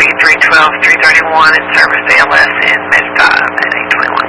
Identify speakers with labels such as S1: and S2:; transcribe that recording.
S1: 312, 331 in service ALS in MedStar at 821.